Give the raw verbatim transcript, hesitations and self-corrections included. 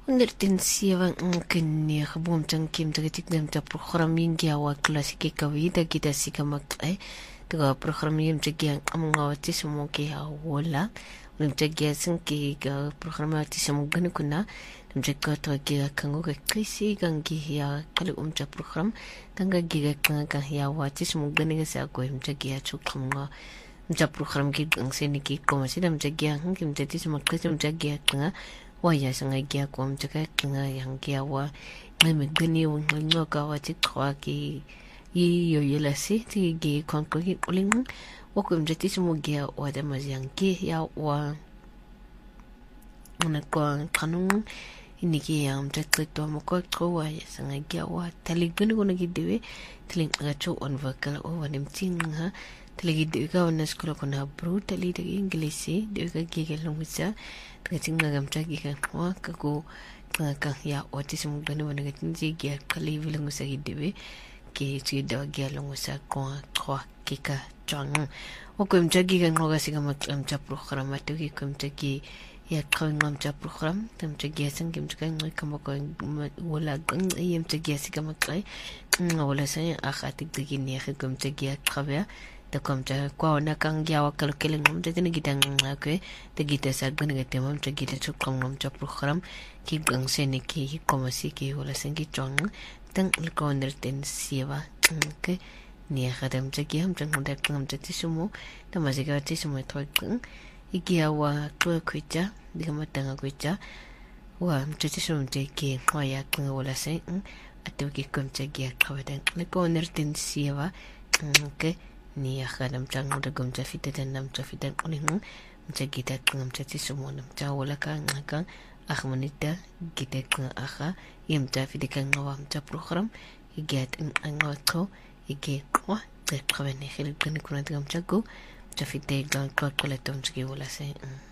honderdsewe nege boomtang kim tagatik dem ta programming ya klasike kawida kita sikamak eh taga programming tagi amngawati sumoki hawala nimtagi sanki ga programmati sumugana kuna nimtagi tagi kango ga krisi gangi ya kala umta program tanga giga kanga ya wati sumugana ga sa ko nimtagi ya chukamwa nimta program ki gangseni ki komasi nimtagi hang kimtati sumakati nimtagi kanga waya sanga gia kom chaka nga yang gia wa ngame gani wa ngo ka wa ti kwa ki yi yo yela si ti gi kon ko ki uling wa ko mjeti sumo gia wa da ma yang ki ya wa una ko kanung ini ki ya mjeti to mo ko ko wa sanga gia wa tali gani ko ngi dewe tling ga cho on vakal o wa nim ting ha tali gi ka on skolo ko na brutally de inglisi de ka gi ga lungsa kating ngam chagi ka wa ka ko ka ya autism gani wana ka tinji ya kali vilangu sa hidewe ke chi da gya longu sa ko ko ki ka chang o ko mchagi ka ngoga siga mat am cha program atu ki ko mchagi ya ka ngam cha program tam chagi sang kim chagi ngai ka ko wala gang yem chagi siga mat kai wala sa a khatik de ni ya ko mchagi ka ba ta komcha kwa na kang ya wa kal keleng ngam te ne gitang ke te gita sa gane gate mam te gita chu kam ngam cha program ki gang se ne ki komasi ki wala sengi chong tang ko ner ten siwa ke ni khadam cha ki ham tang da ngam cha ti sumo ta ma ga ti sumo thoi kung iki wa ko khucha diga ma tanga khucha wa cha ti sumo te ki wa ya kung wala se atu ki kom cha gi khawdan le ko ner ten siwa ke ni akadam chang da gum cha fita dan nam cha fita uning cha gita ngam cha tisumo nam cha wala ka ngaka akhmanita gita ka akha yem cha fita ka ngawam cha program igat ang ngotho ige kwa te khavene khil kan kuna ngam cha go cha fita ga ka kala tom chi wala se